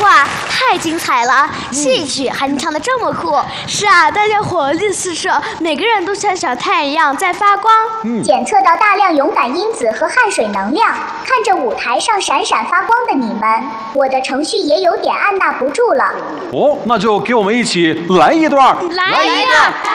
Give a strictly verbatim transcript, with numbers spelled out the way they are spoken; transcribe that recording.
哇，太精彩了！戏曲还能唱得这么酷。 是啊，大家活力四射，每个人都像小太阳一样在发光。 嗯， 检测到大量勇敢因子和汗水能量，看着舞台上闪闪发光的你们，我的程序也有点按捺不住了。 哦，那就给我们一起来一段。 来一段。